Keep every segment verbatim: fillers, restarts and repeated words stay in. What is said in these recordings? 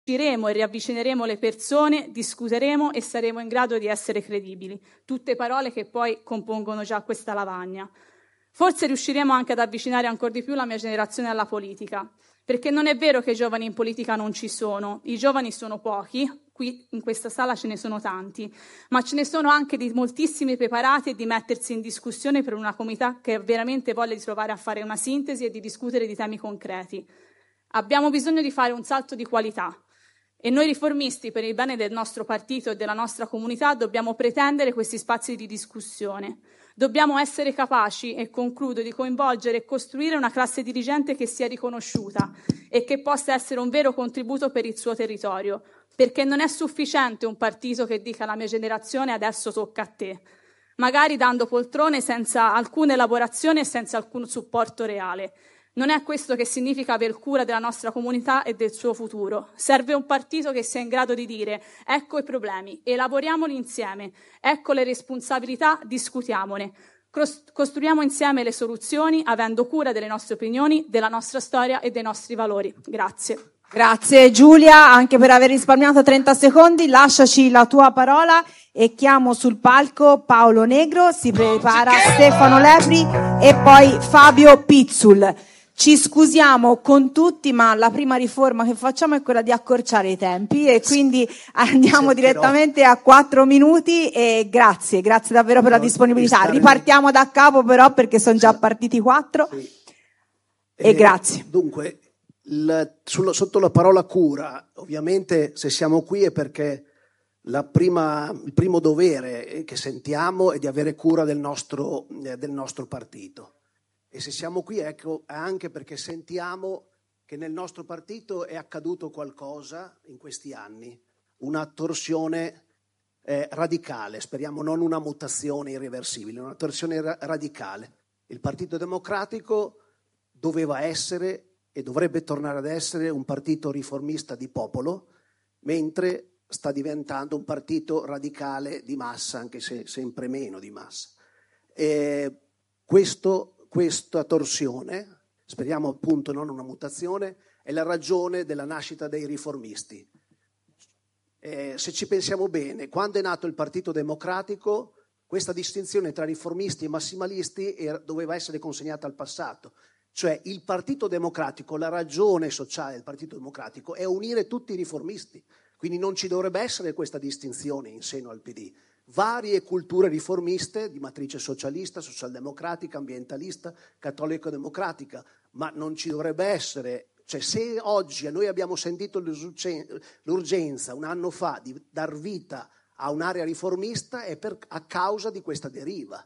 riusciremo e riavvicineremo le persone, discuteremo e saremo in grado di essere credibili. Tutte parole che poi compongono già questa lavagna. Forse riusciremo anche ad avvicinare ancora di più la mia generazione alla politica, perché non è vero che i giovani in politica non ci sono. I giovani sono pochi, qui in questa sala ce ne sono tanti, ma ce ne sono anche di moltissimi preparati e di mettersi in discussione per una comunità che veramente voglia di trovare a fare una sintesi e di discutere di temi concreti. Abbiamo bisogno di fare un salto di qualità. E noi riformisti, per il bene del nostro partito e della nostra comunità, dobbiamo pretendere questi spazi di discussione. Dobbiamo essere capaci, e concludo, di coinvolgere e costruire una classe dirigente che sia riconosciuta e che possa essere un vero contributo per il suo territorio, perché non è sufficiente un partito che dica alla mia generazione adesso tocca a te, magari dando poltrone senza alcuna elaborazione e senza alcun supporto reale. Non è questo che significa aver cura della nostra comunità e del suo futuro. Serve un partito che sia in grado di dire: ecco i problemi, elaboriamoli insieme, ecco le responsabilità, discutiamone. Costruiamo insieme le soluzioni, avendo cura delle nostre opinioni, della nostra storia e dei nostri valori. Grazie. Grazie Giulia, anche per aver risparmiato trenta secondi. Lasciaci la tua parola e chiamo sul palco Paolo Negro, si prepara Stefano Lepri e poi Fabio Pizzul. Ci scusiamo con tutti, ma la prima riforma che facciamo è quella di accorciare i tempi e quindi andiamo direttamente a quattro minuti e grazie, grazie davvero per la disponibilità. Ripartiamo da capo però perché sono già partiti quattro sì. e, e grazie. Dunque, il, sullo, sotto la parola cura, ovviamente se siamo qui è perché la prima, il primo dovere che sentiamo è di avere cura del nostro, eh, del nostro partito. E se siamo qui ecco, è anche perché sentiamo che nel nostro partito è accaduto qualcosa in questi anni, una torsione eh, radicale, speriamo non una mutazione irreversibile, una torsione ra- radicale. Il Partito Democratico doveva essere e dovrebbe tornare ad essere un partito riformista di popolo, mentre sta diventando un partito radicale di massa, anche se sempre meno di massa. E questo Questa torsione, speriamo appunto non una mutazione, è la ragione della nascita dei riformisti. Eh, se ci pensiamo bene, quando è nato il Partito Democratico, questa distinzione tra riformisti e massimalisti era, doveva essere consegnata al passato. Cioè il Partito Democratico, la ragione sociale del Partito Democratico è unire tutti i riformisti. Quindi non ci dovrebbe essere questa distinzione in seno al P D. Varie culture riformiste di matrice socialista, socialdemocratica, ambientalista, cattolico-democratica, ma non ci dovrebbe essere, cioè se oggi noi abbiamo sentito l'urgenza un anno fa di dar vita a un'area riformista è per, a causa di questa deriva,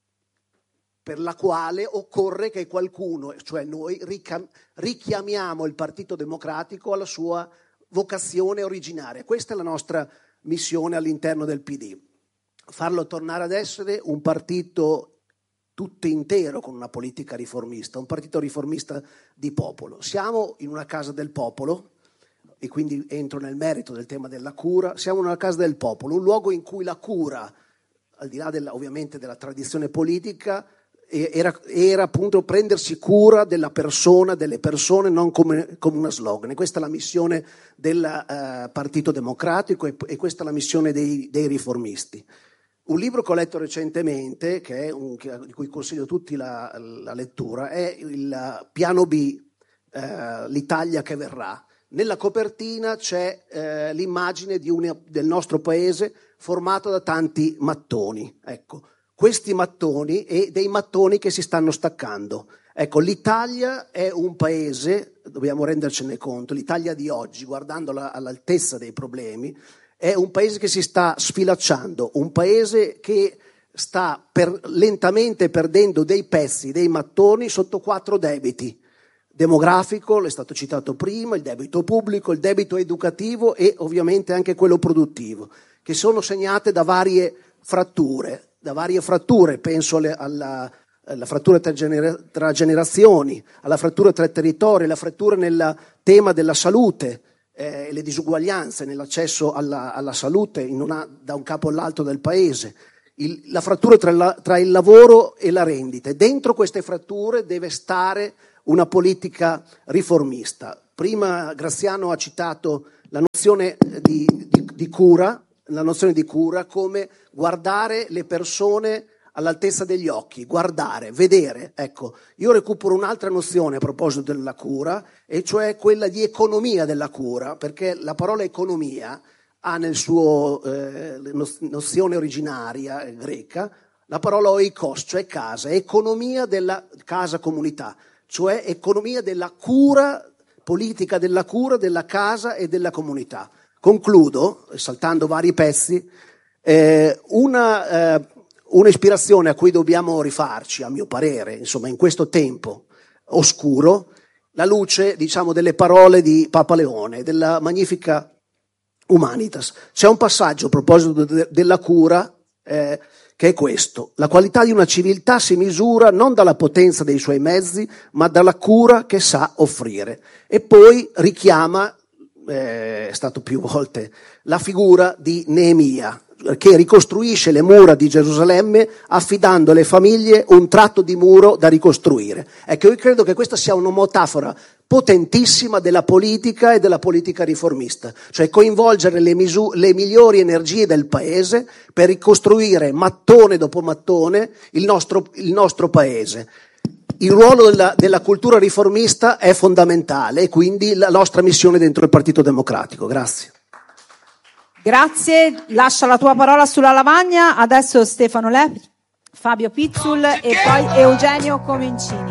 per la quale occorre che qualcuno, cioè noi, richiamiamo il Partito Democratico alla sua vocazione originaria. Questa è la nostra missione all'interno del P D. Farlo tornare ad essere un partito tutto intero con una politica riformista, un partito riformista di popolo. Siamo in una casa del popolo, e quindi entro nel merito del tema della cura, siamo in una casa del popolo, un luogo in cui la cura, al di là della, ovviamente della tradizione politica, era, era appunto prendersi cura della persona, delle persone, non come, come una slogan. E questa è la missione del uh, Partito Democratico e, e questa è la missione dei, dei riformisti. Un libro che ho letto recentemente, che è un, che, di cui consiglio a tutti la, la lettura, è il Piano B, eh, l'Italia che verrà. Nella copertina c'è eh, l'immagine di una, del nostro paese formato da tanti mattoni. Ecco, questi mattoni e dei mattoni che si stanno staccando. Ecco, l'Italia è un paese, dobbiamo rendercene conto, l'Italia di oggi, guardandola all'altezza dei problemi, è un paese che si sta sfilacciando, un paese che sta per, lentamente perdendo dei pezzi, dei mattoni sotto quattro debiti. Demografico, è stato citato prima, il debito pubblico, il debito educativo e ovviamente anche quello produttivo, che sono segnate da varie fratture, da varie fratture, penso alle, alla, alla frattura tra, genera, tra generazioni, alla frattura tra territori, alla frattura nel tema della salute, e eh, le disuguaglianze nell'accesso alla, alla salute in una, da un capo all'altro del paese, il, la frattura tra, la, tra il lavoro e la rendita. E dentro queste fratture deve stare una politica riformista. Prima Graziano ha citato la nozione di, di, di cura, la nozione di cura come guardare le persone all'altezza degli occhi, guardare, vedere. Ecco, io recupero un'altra nozione a proposito della cura, e cioè quella di economia della cura, perché la parola economia ha nel suo eh, nozione originaria eh, greca la parola oikos, cioè casa, economia della casa comunità, cioè economia della cura, politica della cura della casa e della comunità. Concludo, saltando vari pezzi, eh, una, eh, una ispirazione a cui dobbiamo rifarci, a mio parere, insomma, in questo tempo oscuro, la luce, diciamo, delle parole di Papa Leone, della Magnifica Humanitas. C'è un passaggio a proposito de- della cura eh, che è questo: la qualità di una civiltà si misura non dalla potenza dei suoi mezzi, ma dalla cura che sa offrire. E poi richiama, eh, è stato più volte, la figura di Neemia, che ricostruisce le mura di Gerusalemme affidando alle famiglie un tratto di muro da ricostruire. Ecco, io credo che questa sia una metafora potentissima della politica e della politica riformista, cioè coinvolgere le, misu- le migliori energie del paese per ricostruire mattone dopo mattone il nostro, il nostro paese. Il ruolo della, della cultura riformista è fondamentale, e quindi la nostra missione dentro il Partito Democratico. Grazie. Grazie, lascia la tua parola sulla lavagna, adesso Stefano Lepri, Fabio Pizzul e poi Eugenio Comencini.